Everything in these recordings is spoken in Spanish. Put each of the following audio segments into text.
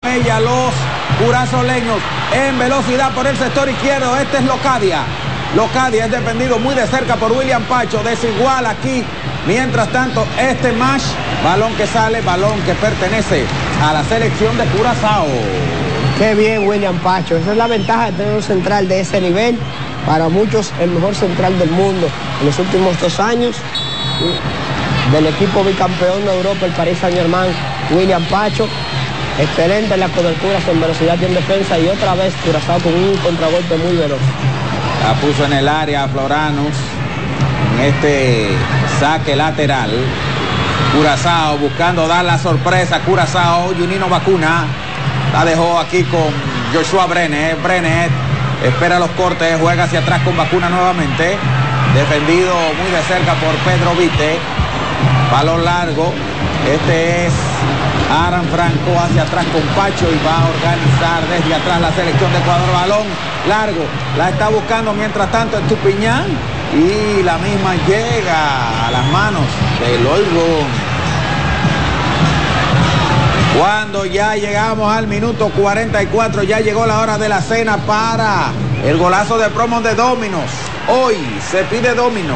ella los curazoleños en velocidad por el sector izquierdo. Este es Locadia. Locadia es defendido muy de cerca por William Pacho. Desigual aquí. Mientras tanto, este match, balón que sale, balón que pertenece a la selección de Curazao. Qué bien William Pacho. Esa es la ventaja de tener un central de ese nivel. Para muchos, el mejor central del mundo en los últimos 2 años. Del equipo bicampeón de Europa, el Paris Saint-Germain, William Pacho. Excelente en las coberturas en velocidad y en defensa. Y otra vez Curazao con un contragolpe muy veloz. La puso en el área Floranus. En este saque lateral. Curazao buscando dar la sorpresa. Curazao, Junino Vacuna. La dejó aquí con Joshua Brenet. Brenet espera los cortes, juega hacia atrás con Vacuna nuevamente. Defendido muy de cerca por Pedro Vite. Balón largo. Este es Aran Franco hacia atrás con Pacho y va a organizar desde atrás la selección de Ecuador. Balón largo. La está buscando mientras tanto Estupiñán. Y la misma llega a las manos de Loigo. Cuando ya llegamos al minuto 44, ya llegó la hora de la cena para el golazo de promo de Dominos. Hoy se pide Dominos.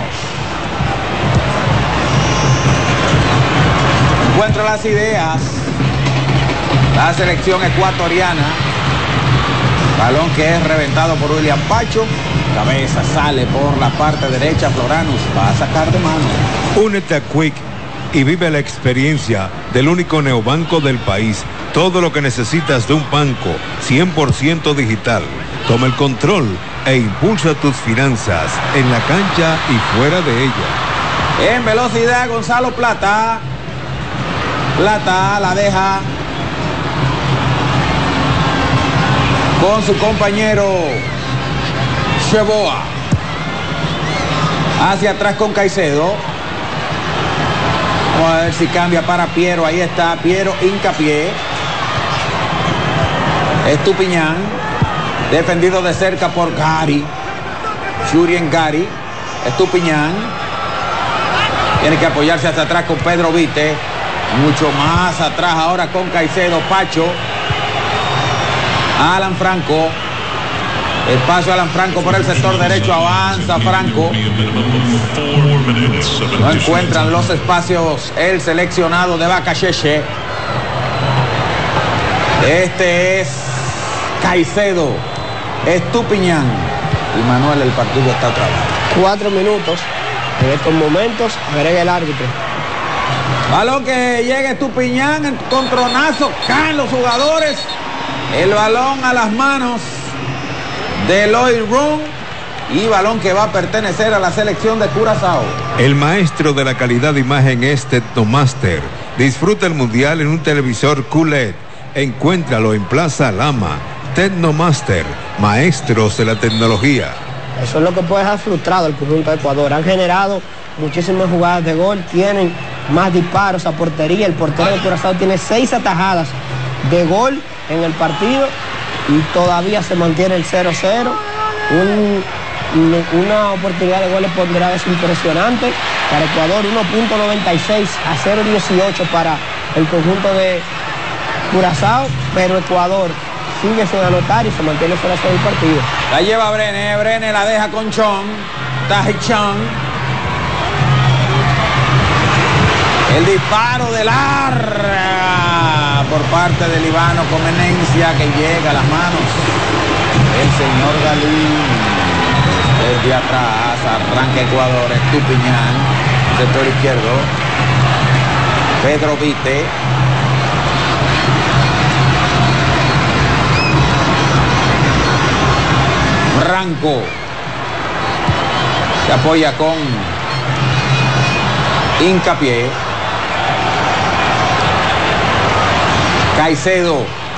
Encuentra las ideas. La selección ecuatoriana. Balón que es reventado por William Pacho. Cabeza sale por la parte derecha. Floranus va a sacar de mano. Únete a Quick y vive la experiencia del único neobanco del país. Todo lo que necesitas de un banco 100% digital. Toma el control e impulsa tus finanzas en la cancha y fuera de ella. En velocidad, Gonzalo Plata. Plata la deja con su compañero Cheboa. Hacia atrás con Caicedo. Vamos a ver si cambia para Piero. Ahí está Piero Hincapié. Estupiñán. Defendido de cerca por Gary. Shurien Gary. Estupiñán. Tiene que apoyarse hasta atrás con Pedro Vite. Mucho más atrás ahora con Caicedo. Pacho. Alan Franco. Espacio Alan Franco por el sector derecho. Avanza Franco. No encuentran los espacios el seleccionado de Bacacheche. Este es Caicedo. Estupiñán. Y Manuel, el partido está trabado. 4 minutos. En estos momentos agrega el árbitro. Balón que llega Estupiñán. Encontronazo. Caen los jugadores. El balón a las manos de Lloyd Room y balón que va a pertenecer a la selección de Curazao. El maestro de la calidad de imagen es Tecnomaster. Disfruta el mundial en un televisor QLED. Encuéntralo en Plaza Lama. Tecnomaster, maestros de la tecnología. Eso es lo que puede dejar frustrado el conjunto de Ecuador. Han generado muchísimas jugadas de gol, tienen más disparos a portería. El portero de Curazao tiene 6 atajadas de gol en el partido y todavía se mantiene el 0-0. Una oportunidad de goles ponderadas impresionante para Ecuador, 1.96 a 0.18 para el conjunto de Curazao, pero Ecuador sigue sin anotar y se mantiene fuera del partido. La lleva Brené, Brené la deja con Chong, Taji Chong. El disparo de larga por parte del Líbano Comenencia que llega a las manos el señor Galín. Desde atrás arranca Ecuador. Estupiñán, sector izquierdo. Pedro Vite. Franco se apoya con Hincapié. Caicedo.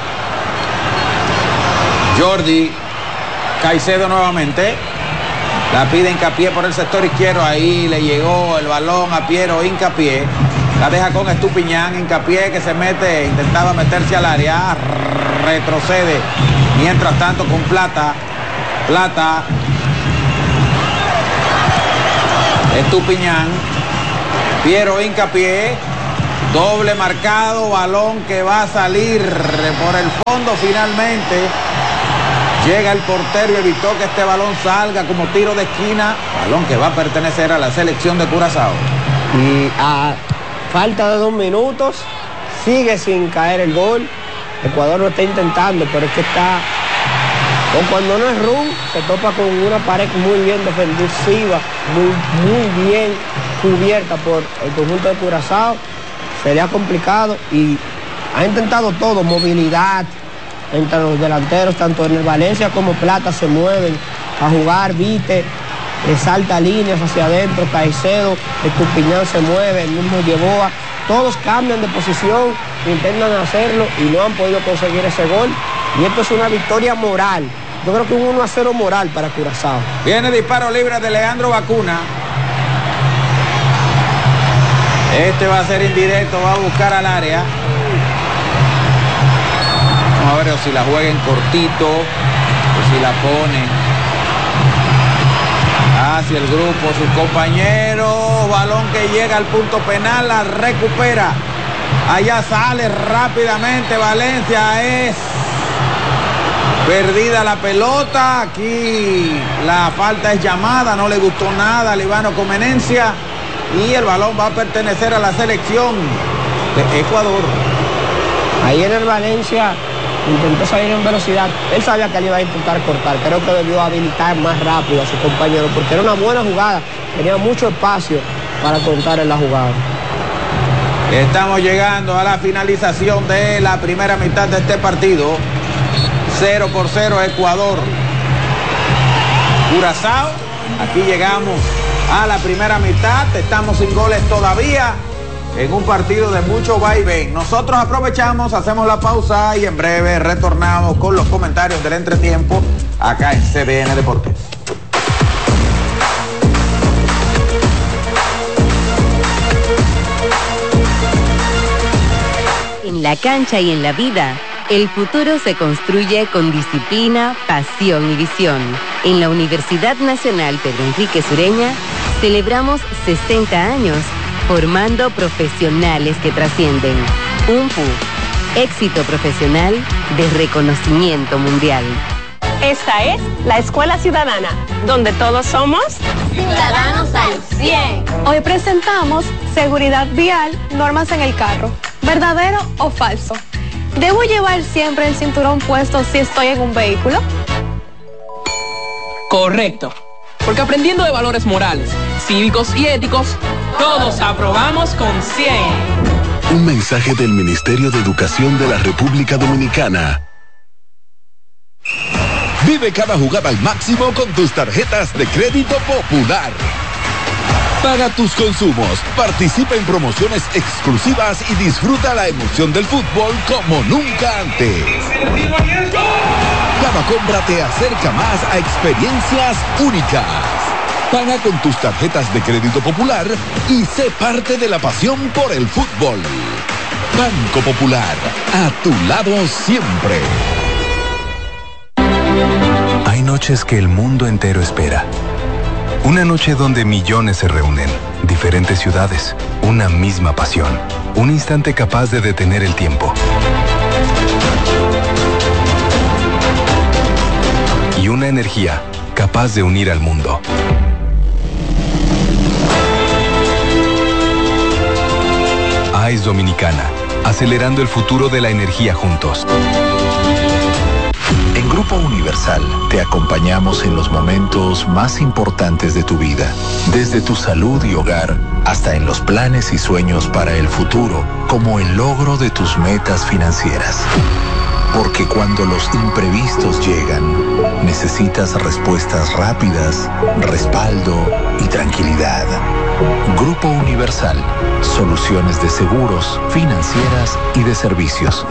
Jordi. Caicedo nuevamente. La pide Hincapié por el sector izquierdo. Ahí le llegó el balón a Piero Hincapié. La deja con Estupiñán. Hincapié que se mete, intentaba meterse al área. Retrocede. Mientras tanto con Plata. Plata. Estupiñán. Piero Hincapié. Doble marcado. Balón que va a salir por el fondo. fondo finalmente. Llega el portero y evitó que este balón salga como tiro de esquina. Balón que va a pertenecer a la selección de Curazao. Y a falta de 2 minutos, sigue sin caer el gol. Ecuador lo está intentando, pero es que está... O cuando no es run, se topa con una pared muy bien defensiva, muy bien cubierta por el conjunto de Curazao. Sería complicado y ha intentado todo, movilidad entre los delanteros, tanto en el Valencia como Plata se mueven a jugar, Vite, salta líneas hacia adentro, Caicedo, Estupiñán se mueve, el mismo Yeboa, todos cambian de posición, intentan hacerlo y no han podido conseguir ese gol. Y esto es una victoria moral. Yo creo que un 1-0 moral para Curazao. Viene disparo libre de Leandro Bacuna. Este va a ser indirecto, va a buscar al área. Vamos a ver si la juega en cortito o si la pone hacia el grupo, sus compañeros. Balón que llega al punto penal, la recupera. Allá sale rápidamente Valencia, es perdida la pelota. Aquí la falta es llamada, no le gustó nada a Líbano Comenencia y el balón va a pertenecer a la selección de Ecuador. Ahí en el Valencia intentó salir en velocidad, él sabía que le iba a intentar cortar, creo que debió habilitar más rápido a su compañero porque era una buena jugada, tenía mucho espacio para contar en la jugada. Estamos llegando a la finalización de la primera mitad de este partido. 0-0 Ecuador. Curazao, aquí llegamos a la primera mitad, estamos sin goles todavía en un partido de mucho vaivén. Nosotros aprovechamos, hacemos la pausa y en breve retornamos con los comentarios del entretiempo acá en CDN Deportes. En la cancha y en la vida, el futuro se construye con disciplina, pasión y visión. En la Universidad Nacional Pedro Enrique Sureña, celebramos 60 años formando profesionales que trascienden. UNPU, éxito profesional de reconocimiento mundial. Esta es la Escuela Ciudadana, donde todos somos ciudadanos al 100. Hoy presentamos seguridad vial, normas en el carro. ¿Verdadero o falso? ¿Debo llevar siempre el cinturón puesto si estoy en un vehículo? Correcto, porque aprendiendo de valores morales, cívicos y éticos, todos aprobamos con 100. Un mensaje del Ministerio de Educación de la República Dominicana. Vive cada jugada al máximo con tus tarjetas de crédito popular. Paga tus consumos, participa en promociones exclusivas y disfruta la emoción del fútbol como nunca antes. Cada compra te acerca más a experiencias únicas. Paga con tus tarjetas de crédito popular y sé parte de la pasión por el fútbol. Banco Popular, a tu lado siempre. Hay noches que el mundo entero espera. Una noche donde millones se reúnen, diferentes ciudades, una misma pasión, un instante capaz de detener el tiempo. Y una energía capaz de unir al mundo. AES Dominicana, acelerando el futuro de la energía juntos. En Grupo Universal te acompañamos en los momentos más importantes de tu vida, desde tu salud y hogar hasta en los planes y sueños para el futuro, como el logro de tus metas financieras. Porque cuando los imprevistos llegan, necesitas respuestas rápidas, respaldo y tranquilidad. Grupo Universal, soluciones de seguros, financieras y de servicios.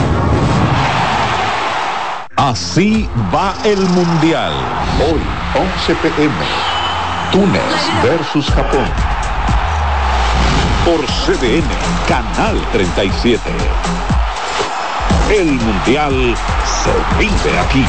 Así va el Mundial. Hoy, 11 p.m. Túnez versus Japón. Por CDN, Canal 37. El Mundial se vive aquí.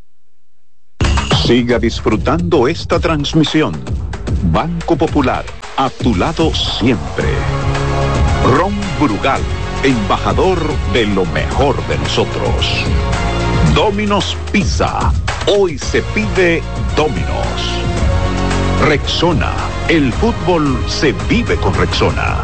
Siga disfrutando esta transmisión. Banco Popular, a tu lado siempre. Ron Brugal, embajador de lo mejor de nosotros. Domino's Pizza, hoy se pide Domino's. Rexona, el fútbol se vive con Rexona.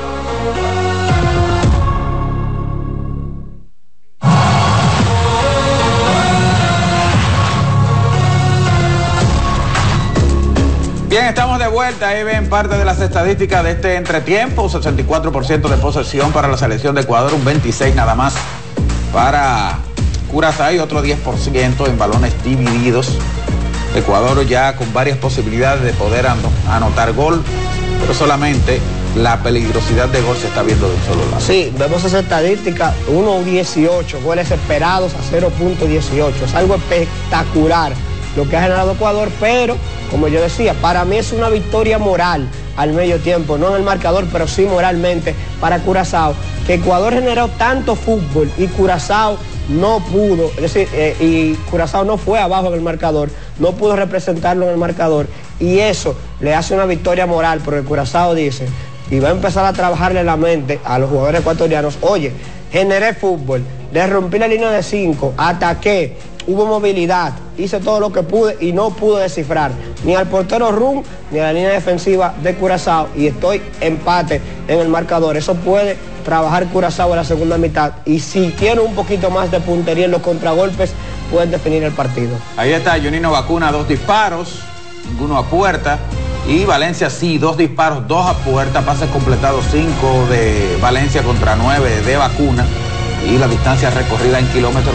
Bien, estamos de vuelta. Ahí ven parte de las estadísticas de este entretiempo. 64% de posesión para la selección de Ecuador, un 26% nada más para Curazao y otro 10% en balones divididos. Ecuador ya con varias posibilidades de poder anotar gol, pero solamente la peligrosidad de gol se está viendo de un solo lado. Sí, vemos esa estadística, 1.18, goles esperados a 0.18. Es algo espectacular lo que ha generado Ecuador, pero, como yo decía, para mí es una victoria moral al medio tiempo, no en el marcador, pero sí moralmente para Curazao, que Ecuador generó tanto fútbol y Curazao no pudo, es decir, y Curazao no fue abajo en el marcador, no pudo representarlo en el marcador, y eso le hace una victoria moral, porque Curazao dice, y va a empezar a trabajarle la mente a los jugadores ecuatorianos, oye, generé fútbol, le rompí la línea de 5, ataqué, hubo movilidad, hice todo lo que pude y no pude descifrar ni al portero Run ni a la línea defensiva de Curazao, y estoy empate en el marcador. Eso puede trabajar Curazao en la segunda mitad, y si tiene un poquito más de puntería en los contragolpes pueden definir el partido. Ahí está Junino Vacuna, 2 disparos, ninguno a puerta, y Valencia sí, 2 disparos, 2 a puerta, pases completados 5 de Valencia contra 9 de Vacuna, y la distancia recorrida en kilómetros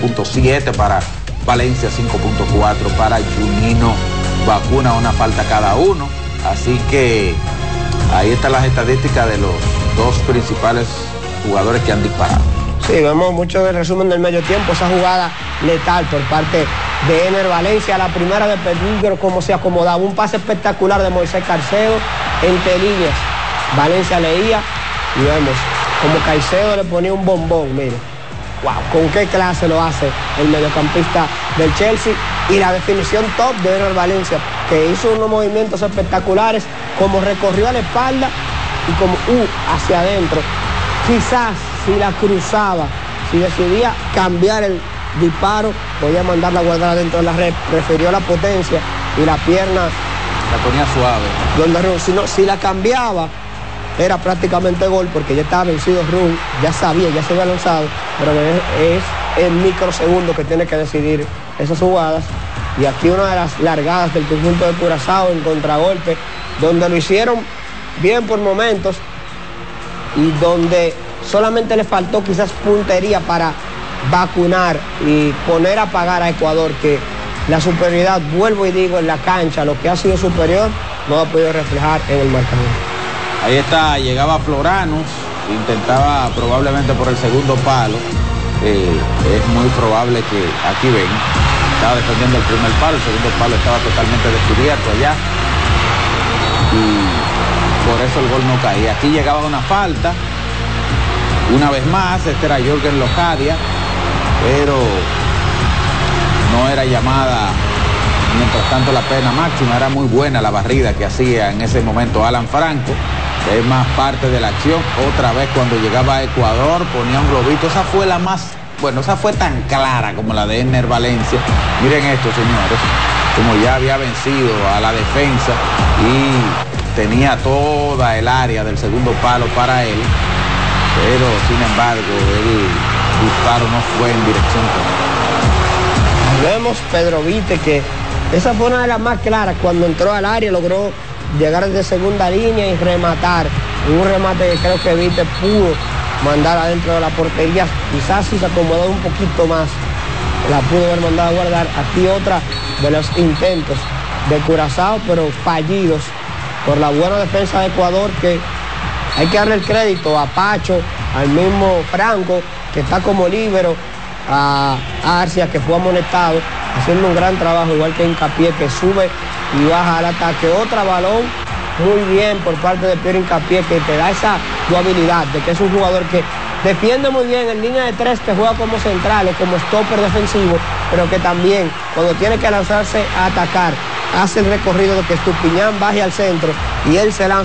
4.7 para Valencia, 5.4 para Junino Vacuna, una falta cada uno. Así que ahí están las estadísticas de los 2 principales jugadores que han disparado. Sí, vemos mucho del resumen del medio tiempo, esa jugada letal por parte de Ener Valencia, la primera de peligro, cómo se acomodaba, un pase espectacular de Moisés Caicedo entre líneas. Valencia leía y vemos como Caicedo le ponía un bombón, mire. Wow, con qué clase lo hace el mediocampista del Chelsea, y la definición top de Ener Valencia, que hizo unos movimientos espectaculares, como recorrió a la espalda y como hacia adentro. Quizás si la cruzaba, si decidía cambiar el disparo, podía mandarla a guardar adentro de la red. Prefirió la potencia y la pierna la ponía suave. Si la cambiaba, era prácticamente gol, porque ya estaba vencido Run, ya sabía, ya se había lanzado, pero es el microsegundo que tiene que decidir esas jugadas. Y aquí una de las largadas del conjunto de Curazao en contragolpe, donde lo hicieron bien por momentos y donde solamente le faltó quizás puntería para vacunar y poner a pagar a Ecuador, que la superioridad, vuelvo y digo, en la cancha, lo que ha sido superior, no ha podido reflejar en el marcador. Ahí está, llegaba Floranus, intentaba probablemente por el segundo palo, es muy probable que aquí ven, estaba defendiendo el primer palo, el segundo palo estaba totalmente descubierto allá, y por eso el gol no caía. Aquí llegaba una falta, una vez más, este era Jorgen Locadia, pero no era llamada. Mientras tanto la pena máxima, era muy buena la barrida que hacía en ese momento Alan Franco, es más parte de la acción. Otra vez cuando llegaba a Ecuador ponía un globito, esa fue la más, bueno, esa fue tan clara como la de Ener Valencia. Miren esto, señores, como ya había vencido a la defensa y tenía toda el área del segundo palo para él, pero sin embargo el disparo no fue en dirección correcta. Vemos Pedro Vite, que esa fue una de las más claras, cuando entró al área logró llegar desde segunda línea y rematar, un remate que creo que Vite pudo mandar adentro de la portería, quizás si se acomodó un poquito más la pudo haber mandado a guardar. Aquí otra de los intentos de Curazao, pero fallidos por la buena defensa de Ecuador, que hay que darle el crédito a Pacho, al mismo Franco, que está como líbero, a Arcia, que fue amonestado, haciendo un gran trabajo, igual que Hincapié, que sube y baja al ataque. Otra balón muy bien por parte de Pierre Hincapié, que te da esa dualidad de que es un jugador que defiende muy bien en línea de 3, que juega como central o como stopper defensivo, pero que también cuando tiene que lanzarse a atacar, hace el recorrido de que Estupiñán baje al centro y él se lanza